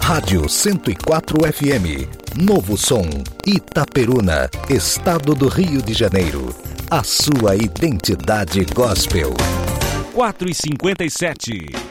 Rádio 104 FM, Novo Som, Itaperuna, Estado do Rio de Janeiro. A sua identidade gospel. 4h57.